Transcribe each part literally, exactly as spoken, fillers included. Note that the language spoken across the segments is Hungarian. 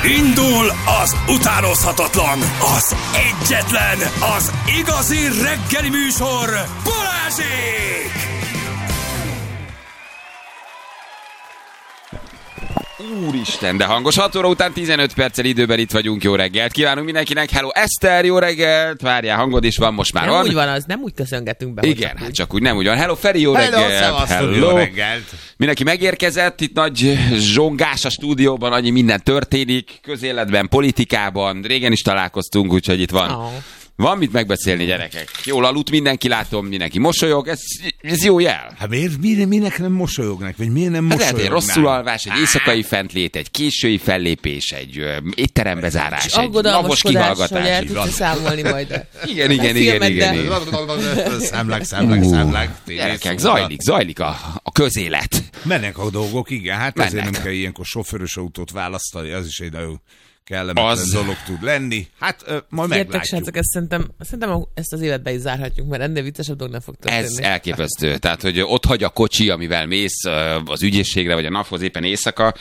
Indul az utánozhatatlan, az egyetlen, az igazi reggeli műsor, Balázsék! Úristen, de hangos. hat óra után tizenöt perccel időben itt vagyunk. Jó reggelt kívánunk mindenkinek. Hello Eszter, jó reggelt. Várjál, hangod is van, most már nem van. úgy van az, nem úgy köszöngetünk be. Igen, hát csak úgy nem úgy van. Hello Feri, jó Hello, reggelt. Hello, jó reggelt. Mindenki megérkezett, itt nagy zsongás a stúdióban, annyi minden történik, közéletben, politikában. Régen is találkoztunk, úgyhogy itt van. Oh. Van mit megbeszélni, gyerekek. Jól aludt mindenki, látom, mindenki mosolyog, ez, ez jó jel. Hát miért, miért, minek nem mosolyognak, vagy miért nem Hát mosolyognak? lehet egy rosszul alvás, egy éjszakai fentlét, egy késői fellépés, egy ö, étterembe zárás, egy navos kihallgatás. Hogy el számolni majd. Igen, igen, igen, igen, igen. Számlák, számlák, számlák. Gyerekek, zajlik, zajlik a, a közélet. Mennek a dolgok, igen, hát Mennek. azért nem kell ilyenkor sofőrös autót választani, az is egy nagyon kellemetlen Az... dolog tud lenni. Hát ö, majd Értek, meglátjuk. srácok, ezt szerintem, szerintem ezt az évet be is zárhatjuk, mert ennél viccesebb dolog nem fog történni. Ez elképesztő. Tehát, hogy ott hagy a kocsi, amivel mész az ügyészségre, vagy a naphoz éppen éjszaka,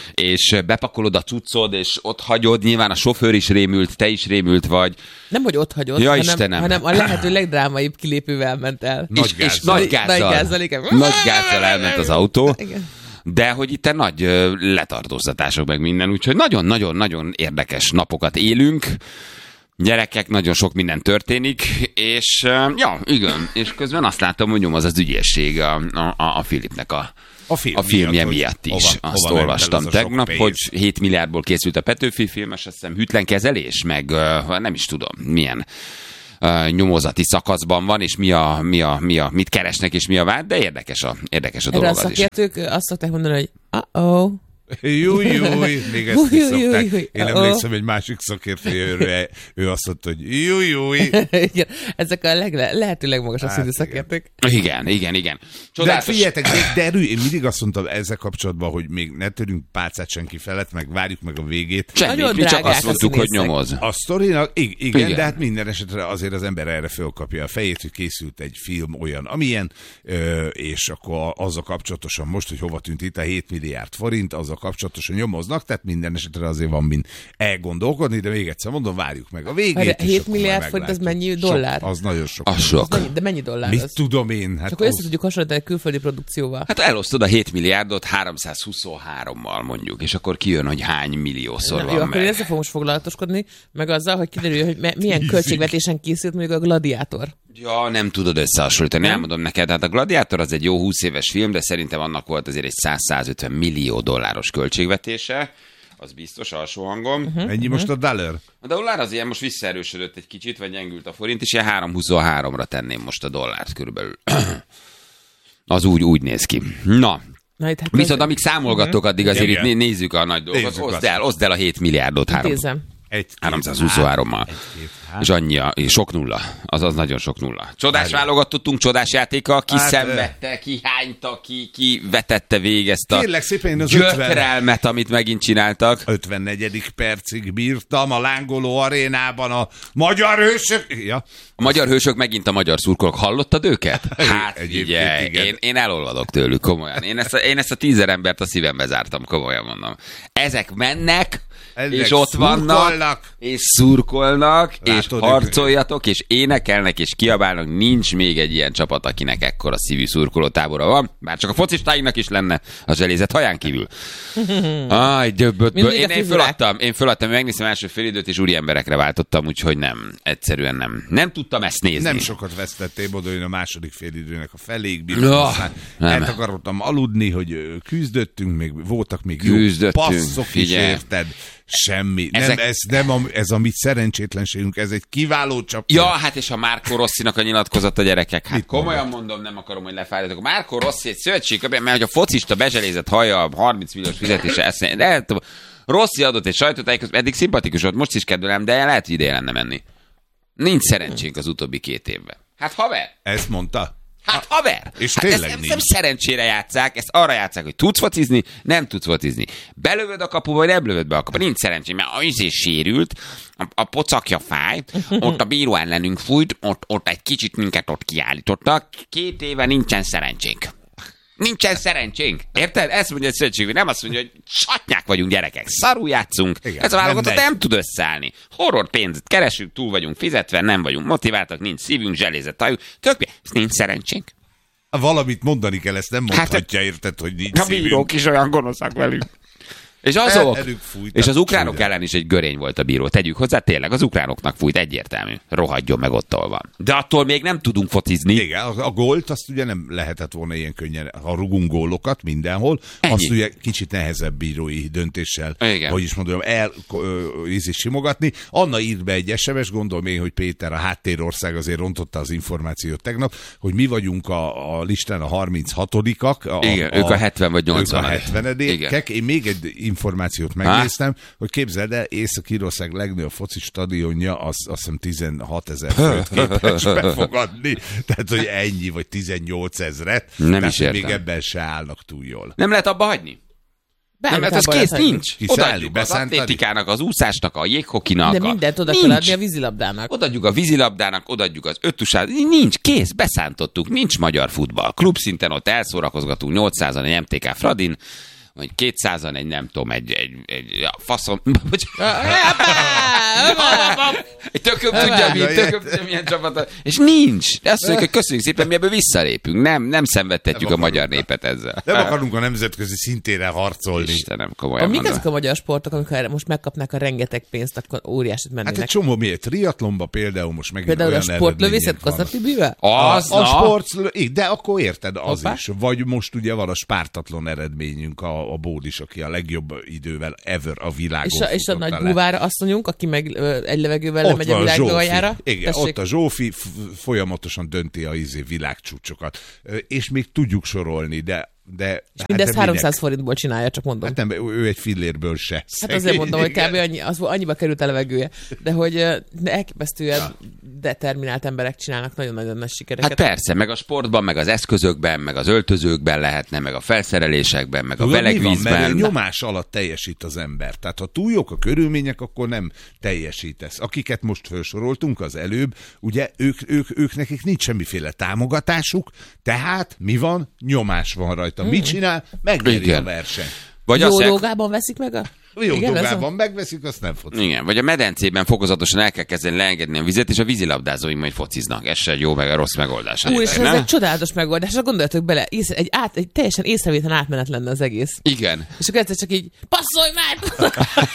és bepakolod a cuccod, és ott hagyod, nyilván a sofőr is rémült, te is rémült vagy. Nem, hogy ott hagyod, Ja, hanem, Istenem. hanem a lehető legdrámaibb kilépővel ment el. És, és nagy gázzal. Nagy gázzal, igen. Nagy gázzal elment az autó. Igen. De hogy itt nagy ö, letartóztatások meg minden, úgyhogy nagyon-nagyon-nagyon érdekes napokat élünk. Gyerekek, nagyon sok minden történik, és ö, ja, igen, és közben azt látom, hogy nyomoz az ügyészség a, a, a Filipnek a, A, film a filmje miatt, miatt is. Hova, azt hova olvastam tegnap, pénz. hogy hét milliárdból készült a Petőfi film, és azt hiszem hűtlen kezelés, meg ö, nem is tudom, milyen Uh, nyomozati szakaszban van, és mi a, mi a, mi a, mit keresnek, és mi a vád, de érdekes a, érdekes a Erre a dolog az is. szakértők azt szokták mondani, hogy uh-oh. Júj, júj, még ezt is Júj, júj, szokták. júj. Én Oh. emlékszem, egy másik szakértő, ő, ő azt mondta, hogy júj, júj. Igen, ezek a legle, lehető legmagasabb Hát, szintű igen. szakértők. Igen, igen, igen. De Csodálatos. figyeljetek, de, de erő, én mindig azt mondtam ezzel kapcsolatban, hogy még ne törünk pálcát senki felett, meg várjuk meg a végét. Semmi, Nagyon mi csak drágák azt a mondtuk, hogy színészek. nyomoz. A sztorinak, igen, igen, Igen. de hát minden esetre azért az ember erre fölkapja a fejét, hogy készült egy film olyan, amilyen, ö, és akkor azzal kapcsolatosan most, hogy hova tűnt itt a hét milliárd forint, azzal kapcsolatosan nyomoznak, tehát minden esetre azért van min elgondolkodni, de még egyszer mondom, várjuk meg a végét. Várj, és hét akkor milliárd majd forint, az meglátjuk. mennyi dollár? Sok, az nagyon sok. Az sok. Mennyi, de mennyi dollár Mit az? tudom én? Hát Csak hogy az... össze tudjuk hasonlítani a külföldi produkcióval. Hát elosztod a hét milliárdot háromszázhuszonhárommal mondjuk, és akkor kijön, hogy hány milliószor Na, van jó, akkor én meg. ezzel fogom most foglalatoskodni, meg azzal, hogy kiderül, hogy me- milyen költségvetésen készült mondjuk a Gladiátor. Ja, nem tudod összehasonlítani. Elmondom neked, hát a Gladiátor az egy jó húsz éves film, de szerintem annak volt azért egy száz-százötven millió dolláros költségvetése. Az biztos, alsó hangom. Uh-huh. Ennyi most a dollar? A dollár az ilyen most visszaerősödött egy kicsit, vagy gyengült a forint, és ilyen három huszonháromra tenném most a dollárt körülbelül. Az úgy, úgy néz ki. Na, Na, itt hát viszont amíg számolgatok, addig azért Igen. itt nézzük a nagy dolgokat. Nézzük Oszd azt. el, oszd el a hét milliárdot. Három, Intézem. Egy, háromszázhuszonhárommal. Egy-két, hát. És annyi, a, sok nulla. Azaz nagyon sok nulla. Csodás válogatottunk, csodás játéka, ki Hát, szenvedte, ki hányta, ki, ki vetette végig ezt a Kérlek szépen, én az ötven gyötrelmet, amit megint csináltak. ötvennegyedik percig bírtam a lángoló arénában a magyar hősök... Ja. A magyar hősök megint a magyar szurkolók. Hallottad őket? Hát Egyébként figyelj, igen. én, én elolvadok tőlük, komolyan. Én ezt, a, én ezt a tízer embert a szívembe zártam, komolyan mondom. Ezek mennek, Ezek és ott vannak, szurkolnak. és szurkolnak, Látod, és harcoljatok, és énekelnek, és kiabálnak. Nincs még egy ilyen csapat, akinek ekkora szívű szurkolótábora van. Bár csak a focistáinknak is lenne a zselézet haján kívül. Aj, döbböt. Mindig Én, a én fizurák. föladtam, én föladtam, megnéztem első félidőt, és úri emberekre váltottam, úgyhogy nem, egyszerűen nem. Nem tudtam ezt nézni. Nem sokat vesztettél, oda én a második félidőnek a feléig Ja, bírtam, aztán nem. eltakarodtam aludni, hogy ö, küzdöttünk, még voltak még jó Küzdöttünk, passzok is, figyelj. érted? Semmi. Ezek- Nem, ez nem a, ez a mi szerencsétlenségünk, ez egy kiváló csapat. Ja, hát és a Márko Rossinak a nyilatkozata, gyerekek. Hát Mit komolyan mondott? mondom, nem akarom, hogy lefáradjatok. Márko Rossi egy szövetség, mert hogy a focista bezselézett haja a harminc milliós fizetése eszély. De hát, Rossi adott egy sajtótájékoztatót, eddig szimpatikus volt, most is kedvelem, de lehet, hogy ideje lenne menni. Nincs szerencsénk az utóbbi két évben. Hát haver! Ezt mondta? Hát haver! És hát tényleg ezt nem, nincs. nem szerencsére játsszák, ezt arra játsszák, hogy tudsz focizni, nem tudsz focizni. Belövöd a kapuba, vagy nem lövöd be a kapuba. Nincs szerencsém, mert az is sérült, a, a pocakja fáj, ott a bíró ellenünk fújt, ott, ott egy kicsit minket ott kiállítottak. Két éve nincsen szerencsénk. Nincsen szerencsénk. Érted? Ezt mondja a szövetség, nem azt mondja, hogy satnyák vagyunk gyerekek, szarul játszunk. Igen, ez a válogatott nem, nem tud összeállni. Horror pénzt keresünk, túl vagyunk fizetve, nem vagyunk motiváltak, nincs szívünk, zselézett tajuk. Tök, nincs szerencsénk. Valamit mondani kell, ezt nem mondhatja, hát, érted, hogy nincs a szívünk. A bírók is olyan gonoszak velünk. És azok, és az ukránok ellen is egy görény volt a bíró. Tegyük hozzá, tényleg az ukránoknak fújt, egyértelmű. Rohadjon meg ott, ahol van. De attól még nem tudunk focizni. Igen, a, a gólt azt ugye nem lehetett volna ilyen könnyen, ha rugunk gólokat mindenhol, ennyi. Azt ugye kicsit nehezebb bírói döntéssel, igen. Hogy is mondom, el íz is simogatni. Anna írt be egy es em es, gondolom én, hogy Péter, a háttérország azért rontotta az információt tegnap, hogy mi vagyunk a, a listán a harminchatodik-ak. A, igen, a, ők a hetven vagy nyolcvan. Ők a hetvenedikek. Én még egy információt megnéztem, ha? Hogy képzeld el, Észak-Írország legnagyobb foci stadionja, az, azt hiszem tizenhatezer főt képes befogadni. Tehát, hogy ennyi, vagy tizennyolc ezret. Nem tehát, is értem. Még ebben se állnak túl jól. Nem lehet abba hagyni? Nem, mert ez kész, nincs. Odaadjuk az atlétikának, az úszásnak, a jéghokinak. De mindent oda kell adni a vízilabdának. Odaadjuk a vízilabdának, odaadjuk az öttusát. Nincs, kész, beszántottuk, nincs magyar futball. Klub szinten ott elszórakozgatunk nyolcszázan egy em té ká Fradin, vagy kétszázan egy, nem tudom, egy, egy, egy faszom... Egy tököm tudja, mi, tököm tudja, milyen csapat. És nincs. De azt mondjuk, hogy köszönjük szépen, mi ebből visszalépünk. Nem, nem szenvedtetjük nem a magyar népet ezzel. Nem akarunk a nemzetközi szintére harcolni. Istenem, komolyan mondom. Mik ezek a magyar sportok, amikor most megkapnák a rengeteg pénzt, akkor óriásit mennének? Hát egy csomó miért? Triatlonba például most megint például olyan a sportlövészet Koszatibűvel? Az, a, a sport, de akkor érted, az Hoppá. Is. Vagy most ugye van a spártatlan eredményünk, a, a Bódis, aki a legjobb idővel ever a világon. És a, és a nagy búvár asszonyunk, aki meg ö, egy levegővel lemegy a világgaljára. Igen, tessék. Ott a Zsófi f- folyamatosan dönti a izé világcsúcsokat. És még tudjuk sorolni, de de és hát mindezt háromszáz forintból csinálja, csak mondom. Hát nem, ő egy fillérből se. Hát azért mondom, hogy kb. Annyi, az, annyiba került a levegője. De hogy de elképesztően ja. determinált emberek csinálnak nagyon-nagyon nagy sikereket. Hát persze, meg a sportban, meg az eszközökben, meg az öltözőkben lehetne, meg a felszerelésekben, meg a belegvízben. Nyomás alatt teljesít az ember. Tehát ha túl jók a körülmények, akkor nem teljesítesz. Akiket most felsoroltunk az előbb, ugye ők, ők, ők nekik nincs semmiféle támogatásuk, tehát mi van? Nyomás van rajta. Hmm. Mit csinál? Megnyeri a verseny. Vagy jó dolgában veszik meg a... Jó dolgában megveszik, azt nem foci. Igen, vagy a medencében fokozatosan el kell kezdeni leengedni a vizet, és a vízilabdázóim majd fociznak. Ez se egy jó, meg a rossz megoldás. Úr, és ez egy csodálatos megoldás. Ha gondoljatok bele, ész, egy, át, egy teljesen észrevétlen átmenet lenne az egész. Igen. És akkor egyszer csak így, passzolj már!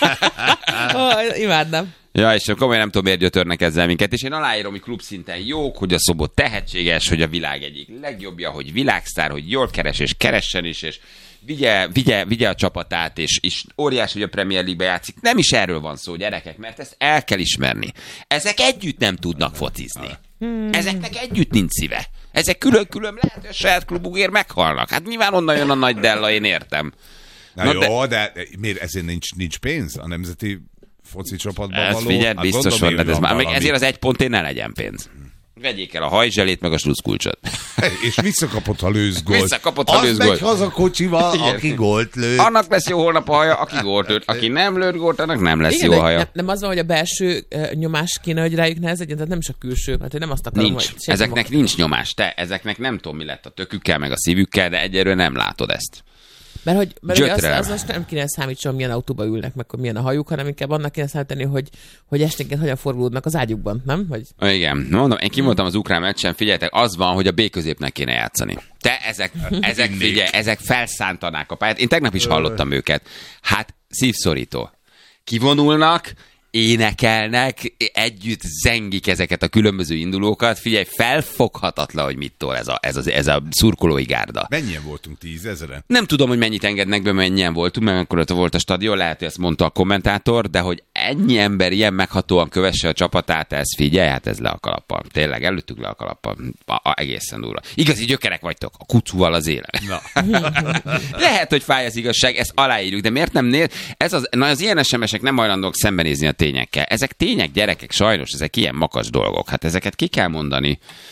oh, imádnám. Ja, és komolyan nem tudom, miért gyötörnek ezzel minket, és én aláírom, hogy klub szinten jók, hogy a Szobot tehetséges, hogy a világ egyik legjobbja, hogy világsztár, hogy jól keres, és keressen is, és vigye, vigye, vigye a csapatát, és, és óriás, hogy a Premier League-be játszik. Nem is erről van szó, gyerekek, mert ezt el kell ismerni. Ezek együtt nem tudnak focizni. Ezeknek együtt nincs szíve. Ezek külön-külön lehet, hogy a saját klubukért meghalnak. Hát nyilván onnan jön a nagy Della, én értem. Na, Na jó, de... de miért ezért nincs, nincs pénz a nemzeti foci csapatban ez való? Figyelj, hát biztos gondolom, van, de ez van már, még ezért az egy pontért ne legyen pénz. Vegyék el a hajzselét, meg a sluszkulcsot. És visszakapott, ha lősz gólt. Visszakapott, ha lősz gólt. Az megy haza kocsival, igen. Aki gólt lőtt. Annak lesz jó holnap a haja, aki gólt lőtt. Aki nem lőtt gólt, annak nem lesz igen, jó a haja. Nem, nem az van, hogy a belső uh, nyomás kéne, hogy rájuk nehezedjen, tehát nem is a külső, mert nem azt akarom, nincs. hogy... Ezeknek nincs nyomás. Te, ezeknek nem tudom, mi lett a tökükkel, meg a szívükkel, de egyelőre nem látod ezt. Mert hogy, mert az, az most nem kéne számítson, milyen autóba ülnek, meg hogy milyen a hajuk, hanem inkább annak kéne számítani, hogy, hogy esténként hogyan fordulódnak az ágyukban, nem? Hogy... Igen, mondom, én kimondtam az ukrán meccsen, figyeljetek, az van, hogy a B középnek kéne játszani. Te, ezek, ezek figyelj, ezek felszántanák a pályát. Én tegnap is hallottam őket. Hát szívszorító. Kivonulnak, énekelnek, együtt zengik ezeket a különböző indulókat. Figyelj, felfoghatatlan, hogy mit tol ez a, ez a, ez a szurkolói gárda. Mennyien voltunk? Tízezeren? Nem tudom, hogy mennyit engednek be, mennyien voltunk, mert akkor ott volt a stadion, lehet, hogy ezt mondta a kommentátor, de hogy ennyi ember ilyen meghatóan kövesse a csapatát, ez figyelj, hát ez le a kalappal. Tényleg, előttük le a kalappal. A, a, egészen durva. Igazi gyökerek vagytok, a kucúval az élet. Na. Lehet, hogy fáj az igazság, ezt aláírjuk, de miért nem nél? Ez az, na, az ilyen es em esek nem hajlandók szembenézni a tényekkel. Ezek tények, gyerekek, sajnos, ezek ilyen makas dolgok. Hát ezeket ki kell mondani.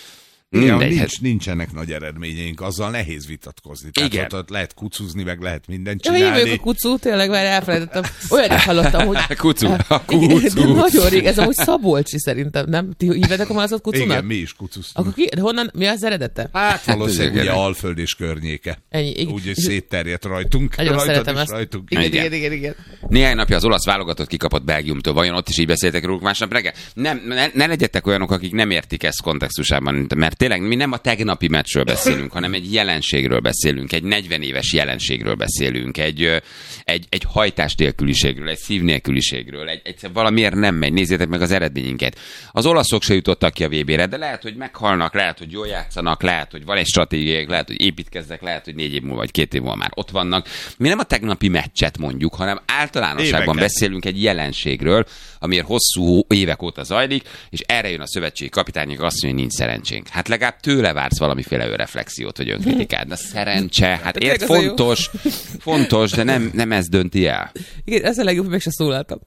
Igen, nincs, nincsenek nagy eredményeink, azzal nehéz vitatkozni. Tehát igen. Ott lehet kucuzni, meg lehet mindent Ja, csinálni. én a kucu, tényleg már elfelejtettem. Olyat hallottam, hogy... Kucu, a kucu. kucu. De nagyon rég, ez amúgy Szabolcsi szerintem, nem? Ti hívedek a malacot kucunak? Igen, mi is kucusztunk. Akkor ki, honnan, mi az eredete? Hát valószínűleg ugye Alföld és környéke. Ennyi. Úgy, hogy szétterjedt rajtunk. Nagyon Rajtad szeretem és ezt. Rajtunk. Igen, Igen. igen, igen, igen. Néhány napja az olasz válogatott kikapott Belgiumtól. Vajon ott is így beszéltek róluk másnap reggel? Nem, ne, ne legyetek olyanok, akik nem értik ezt kontextusában, mert tényleg mi nem a tegnapi meccsről beszélünk, hanem egy jelenségről beszélünk, egy negyven éves jelenségről beszélünk, egy, egy, egy hajtás nélküliségről, egy szív nélküliségről, egy, egy valamiért nem megy. Nézzétek meg az eredményünket. Az olaszok se jutottak ki a vé bére, de lehet, hogy meghalnak, lehet, hogy jól játszanak, lehet, hogy van egy stratégiák, lehet, hogy építkeznek, lehet, hogy négy év múlva vagy két év múlva már ott vannak. Mi nem a tegnapi meccset mondjuk, hanem általánosságban Éveket. beszélünk egy jelenségről, amiért hosszú évek óta zajlik, és erre jön a szövetségi kapitány, aki azt mondja, hogy nincs szerencsénk. Hát legalább tőle vársz valamiféle önreflexiót, vagy önkritikát. De szerencse, hát ért, fontos, fontos, de nem, nem ez dönti el. Igen, ez a legjobb, hogy meg se szólaltam.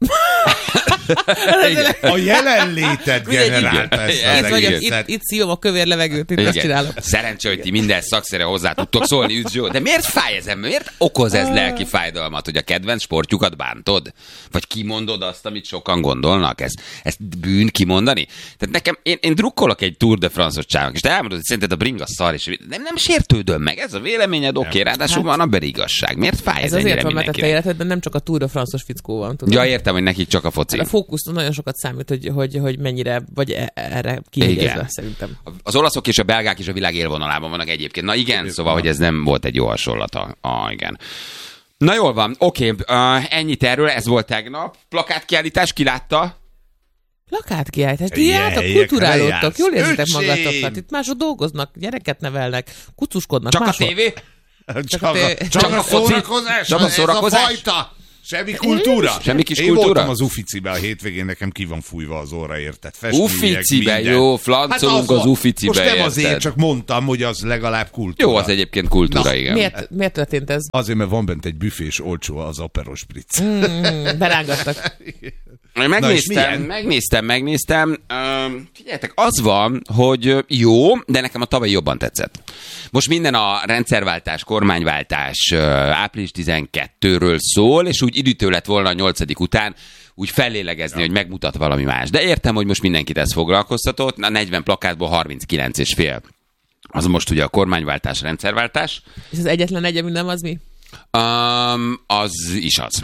A jelenléted generálta ezt az Ez vagyok, egészet. itt, itt szívom a kövér levegőt, itt Igen. azt csinálom. Szerencsé, hogy ti minden szakszerre hozzá tudtok szólni, üdv Zsó. De miért fáj ez ember? Miért okoz ez lelki fájdalmat, hogy a kedvenc sportjukat bántod? Vagy kimondod azt, amit sokan gondolnak? Ez, ezt bűn kimondani? Tehát nekem, én, én drukkolok egy Tour de France-os csávnak, és te elmondod, hogy szerinted a bringa szar, és nem, nem sértődöm meg. Ez a véleményed, oké, okay, ráadásul van abban igazság. Miért fáj ez, Ez ennyire azért van, mert a te mindenkinek? életedben nem csak a Tour de France-os fickó van, tudod. Ja, értem, hogy nekik csak a foci. A fókusz nagyon sokat számít, hogy, hogy, hogy mennyire vagy e- erre kihegyezve, szerintem. Az olaszok és a belgák is a világ élvonalában vannak egyébként. Na igen, szóval, hogy ez nem volt egy jó hasonlata. Ah, igen. Na jól van, oké, uh, ennyit erről, ez volt tegnap. Plakátkiállítás, ki látta? Plakátkiállítás, ti Ilyen jártak, helyekre kulturálódtak, jársz. jól érzitek Öcsém! magatokat. Itt mások dolgoznak, gyereket nevelnek, kucuskodnak. Csak máshol. a tévé? Csak, a a, té- csak, csak a a foci? szórakozás? Csak a szórakozás? Ez a fajta? Semmi kultúra? Semmi kis Én kultúra? voltam az Uficibe a hétvégén, nekem ki van fújva az óra, érted? Festmények, Uficibe, minden. jó, flancolunk az az van. Uficibe, Most nem érted? azért, csak mondtam, hogy az legalább kultúra. Jó, az egyébként kultúra, Na, igen. Miért, miért történt ez? Azért, mert van bent egy büfés olcsó az Aperol Spritz. Mm, berángattak. Én megnéztem, milyen? megnéztem, megnéztem. Uh, figyeljetek, az van, hogy jó, de nekem a tavaly jobban tetszett. Most minden a rendszerváltás, kormányváltás uh, április tizenkettőről szól, és úgy időtő lett volna a nyolcadik után úgy fellélegezni, ja. hogy megmutat valami más. De értem, hogy most mindenkit ez foglalkoztatott, a negyven plakátból harminckilenc és fél. Az most ugye a kormányváltás, rendszerváltás. És az egyetlen egy, ami nem az mi? Um, az is az.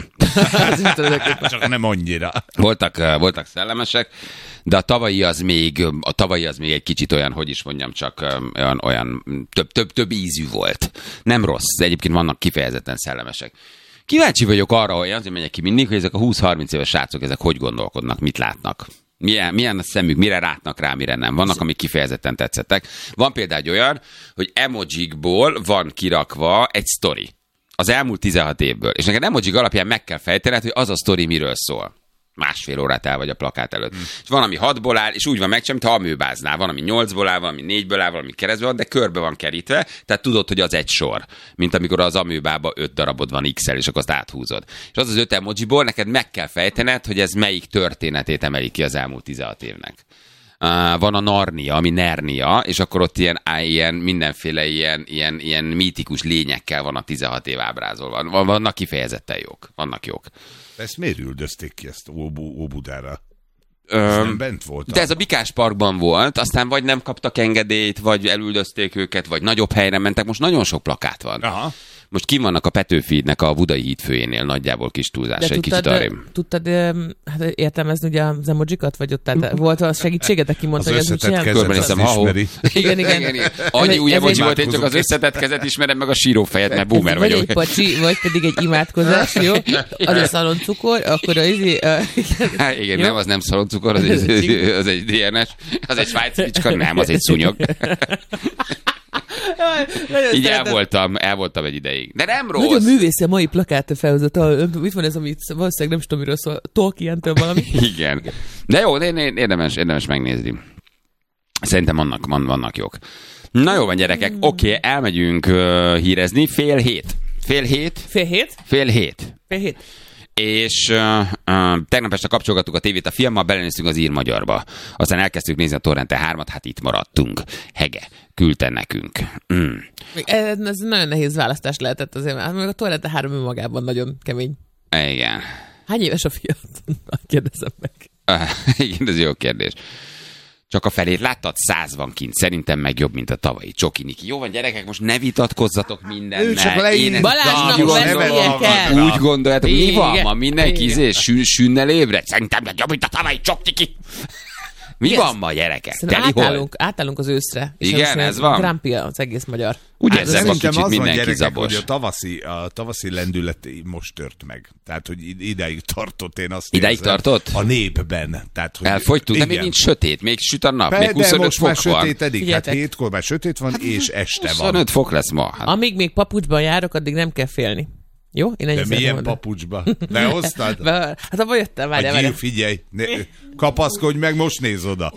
Csak nem annyira. Voltak, uh, voltak szellemesek, de a tavalyi az még, a tavalyi az még egy kicsit olyan, hogy is mondjam, csak um, olyan, olyan több, több, több ízű volt. Nem rossz, de egyébként vannak kifejezetten szellemesek. Kíváncsi vagyok arra, hogy azért megyek ki mindig, hogy ezek a húsz-harminc éves srácok, ezek hogy gondolkodnak, mit látnak. Milyen, milyen a szemük, mire rátnak rá, mire nem. Vannak, amik kifejezetten tetszettek. Van például egy olyan, hogy emojikból van kirakva egy sztori az elmúlt tizenhat évből. És neked emojik alapján meg kell fejtened, hogy az a sztori miről szól. Másfél órát el vagy a plakát előtt. Hmm. És van, ami hatból áll, és úgy van meg, mint ha amőbáznál. Van, ami nyolcból áll, van, ami négyből áll, van, ami keresztbe van, de körbe van kerítve, tehát tudod, hogy az egy sor. Mint amikor az amőbába öt darabod van X-el, és akkor azt áthúzod. És az az öt emojiból neked meg kell fejtened, hogy ez melyik történetét emeli ki az elmúlt tizenhat évnek. Uh, van a Narnia, ami Nernia, és akkor ott ilyen, ilyen mindenféle ilyen, ilyen, ilyen mítikus lényekkel van a tizenhat év ábrázolva. Van, vannak kifejezetten jók. Vannak jók. Ezt miért üldözték ki ezt Óbu, Óbudára? Öm, Ez nem bent volt? De ez a Bikás Parkban volt, aztán vagy nem kaptak engedélyt, vagy elüldözték őket, vagy nagyobb helyre mentek. Most nagyon sok plakát van. Aha. Most kim vannak a Petőfidnek a Budai hídfőjénél, nagyjából kis túlzás, egy kicsit arrébb. Tudtad hát értelmezni ugye az emojikat, vagy ott tehát volt a segítségetek kimondta, Az hogy ez mit összetett csinál? kezet, Körbenézem, azt ha-ho. ismeri. Igen, igen. Annyi Ez- új ez emoji egy- volt, én csak az összetett kezet ismerem, meg a sírófejet, mert boomer vagy vagyok. egy pacsi, vagy pedig egy imádkozás, jó? Az a szaloncukor, akkor az izé... Uh, Hát igen, jó? nem, az nem szaloncukor, az egy, az egy dé en es, az egy svájci bicska, nem, az egy szúnyog. Nagyon Így el szeretem. voltam, el voltam egy ideig. De nem Nagyon rossz. művészi a mai plakát felhozat. Mit van ez, amit valószínűleg nem is tudom, miről szól. Tolkien-től valami. Igen. De jó, én- én- érdemes, érdemes megnézni. Szerintem vannak, van- vannak jók. Na jó van, gyerekek. Oké, okay, elmegyünk uh, hírezni. Fél hét. Fél hét? Fél hét? Fél hét. Fél hét. És uh, uh, tegnap este kapcsolgattuk a tévét a filmmel, belenéztünk az Ír Magyarba. Aztán elkezdtük nézni a Torrente hármat, hát itt maradtunk. Hege, küldte nekünk. Mm. Ez nagyon nehéz választás lehetett azért, mert a Torrente három önmagában nagyon kemény. Igen. Hány éves a fiat? Kérdezem meg. Uh, igen, ez jó kérdés. Csak a felét láttad? Száz van kint. Szerintem meg jobb, mint a tavalyi Csokiniki. Jó van, gyerekek, most ne vitatkozzatok mindennel. Én Balázsnak veszélyen kell. Úgy gondoljátok, mi van ma? Mindenki Igen. izé, sün, sünnel ébred? Szerintem meg jobb, mint a tavalyi Csokiniki. Mi Igen. van ma, gyerekek? Szerintem Teli hol? átállunk, átállunk az őszre. És Igen, az ez van. Grampi az egész magyar. Úgy Hát, érzem, a Szerintem kicsit az van, mindenki gyerekek, zabos. hogy a tavaszi, a tavaszi lendület most tört meg. Tehát, hogy ideig tartott, én azt Ideig érzem, tartott? A népben. Tehát, hogy Elfogytunk, de még igen. nincs sötét, még süt a nap, Be, még de huszonöt most már fok van. sötétedik, hát Figyeljetek. hétkor már sötét van, és este van. huszonöt fok lesz ma. Hát. Amíg még papucsban járok, addig nem kell félni. Jó? Én De milyen papucsba? Behoztad? Be, hát abban jöttem, várjál, A gyíl, várjál. figyelj, ne, kapaszkodj meg, most néz oda.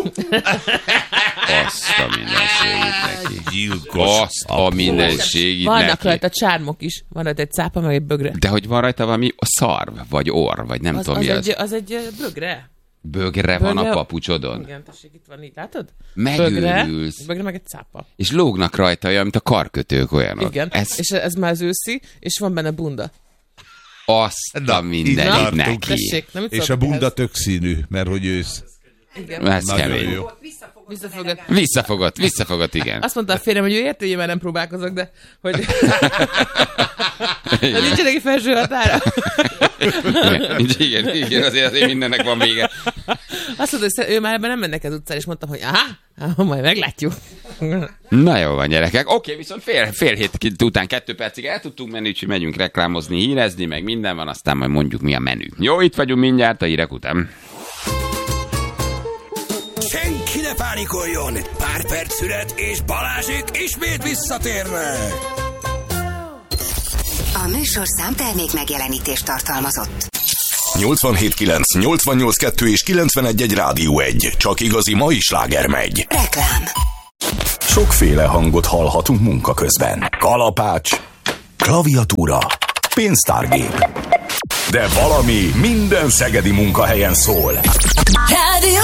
Azt a mindenségét neki. Gyilkos. Azt a mindenségét Vannak neki. rajta csármok is. Van rajta egy cápa, meg egy bögre. De hogy van rajta valami szarv, vagy orr, vagy nem Az, tudom az, mi az. egy, az egy ö, bögre. Bögre van Bögre- a papucsodon. Igen, tessék, itt van így, látod? Megőrülsz. Bögre, bögre meg egy cápa. És lógnak rajta olyan, mint a karkötők olyanok. Igen, Ez és ez már az őszi, és van benne bunda. azt a Na, mindenit így tartunk. neki. Tessék, nem mit És a szóltok bunda ehhez? tök színű, mert hogy ősz. Igen. Ez Nagyon kemény. jó. Visszafogott. Visszafogott, visszafogott, igen. Azt mondta a férjem, hogy ő érti, hogy én már nem próbálkozok, de hogy... de nincs neki felső határa. igen, igen, azért, azért mindennek van vége. Azt mondta, hogy ő már ebben nem mennek az utcára, és mondtam, hogy aha, aha majd meglátjuk. Na jó van, gyerekek. Oké, viszont fél, fél hét után kettő percig el tudtunk menni, úgyhogy megyünk reklámozni, hírezni, meg minden van, aztán majd mondjuk mi a menü. Jó, itt vagyunk mindjárt a hírek után. Senki ne pánikoljon! Pár perc szület, és Balázsék ismét visszatérnek! A műsor számtermék megjelenítést tartalmazott. nyolcvanhét kilenc, nyolcvannyolc kettő és kilencvenegy egy Rádió egy. Csak igazi mai sláger megy. Reklám. Sokféle hangot hallhatunk munka közben. Kalapács, klaviatúra, pénztárgép. De valami minden szegedi munkahelyen szól. Rádió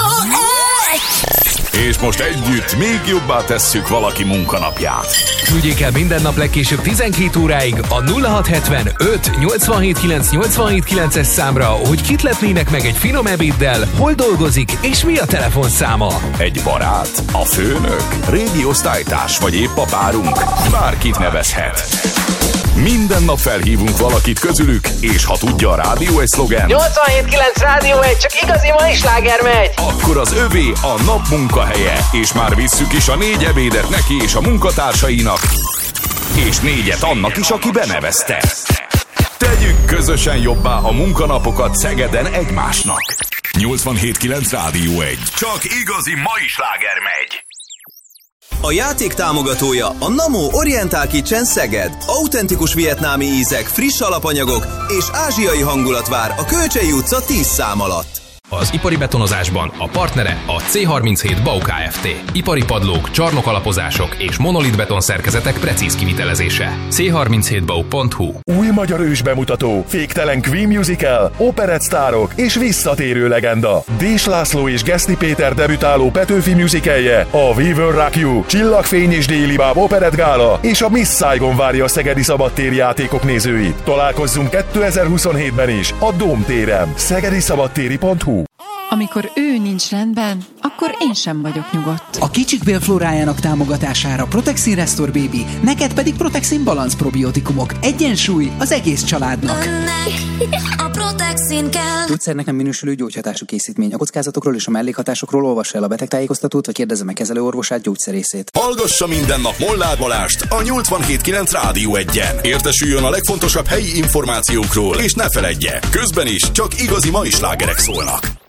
És most együtt még jobbá tesszük valaki munkanapját. Küldjék el minden nap legkésőbb tizenkét óráig a nulla hat hetvenöt nyolcvanhét kilenc nyolcvanhét kilences számra, hogy kit lepnének meg egy finom ebéddel, hol dolgozik és mi a telefonszáma. Egy barát, a főnök, régi osztálytárs vagy épp a párunk, bárkit nevezhet. Minden nap felhívunk valakit közülük, és ha tudja a Rádió egy szlogen, nyolcvanhét kilenc Rádió egy, csak igazi mai sláger megy! akkor az övé a nap munkahelye, és már visszük is a négy ebédet neki és a munkatársainak, és négyet annak is, aki benevezte. Tegyük közösen jobbá a munkanapokat Szegeden egymásnak. nyolcvanhét kilenc Rádió egy. Csak igazi mai sláger megy. A játék támogatója a Namo Oriental Kitchen Szeged. Autentikus vietnámi ízek, friss alapanyagok és ázsiai hangulat vár a Kölcsei utca tíz szám alatt. Az ipari betonozásban a partnere a cé harminchét bau Kft. Ipari padlók, csarnokalapozások és monolit beton szerkezetek precíz kivitelezése. cé harminchét bau pont hu. Új magyar ős bemutató, féktelen Queen Musical, operettsztárok és visszatérő legenda. Dés László és Geszti Péter debütáló Petőfi musicalje, a We Will Rock You, Csillagfény és Déli Báb Operett Gála és a Miss Saigon várja a szegedi szabadtéri játékok nézőit. Találkozzunk kétezer-huszonhétben is a Dóm téren. szegedi szabadtéri pont hu. Amikor ő nincs rendben, akkor én sem vagyok nyugodt. A kicsik bélflórájának támogatására Protexin Restore Baby, neked pedig Protexin Balance probiotikumok. Egyensúly az egész családnak. A Protexin kell. Gyógyszernek minősülő gyógyhatású készítmény. A kockázatokról és a mellékhatásokról olvassa el a betegtájékoztatót, vagy kérdezze meg kezelőorvosát, gyógyszerészét. Hallgassa minden nap Molnár Balást a nyolcvanhét kilenc Rádió egyen. Értesüljön a legfontosabb helyi információkról, és ne feledje, közben is csak igazi mai slágerek szólnak.